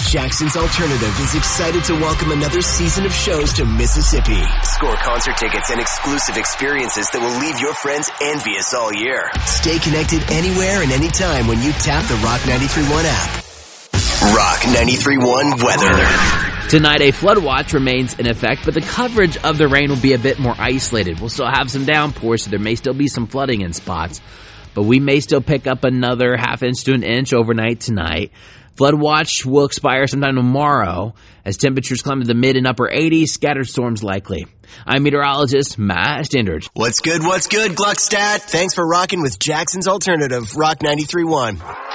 Jackson's Alternative is excited to welcome another season of shows to Mississippi. Score concert tickets and exclusive experiences that will leave your friends envious all year. Stay connected anywhere and anytime when you tap the Rock 93.1 app. Rock 93.1 weather. Tonight, a flood watch remains in effect, but the coverage of the rain will be a bit more isolated. We'll still have some downpours, so there may still be some flooding in spots, but we may still pick up another half inch to an inch overnight tonight. Flood watch will expire sometime tomorrow as temperatures climb to the mid and upper 80s, scattered storms likely. I'm meteorologist Matt Standard. What's good, Gluckstadt? Thanks for rocking with Jackson's Alternative, Rock 93.1.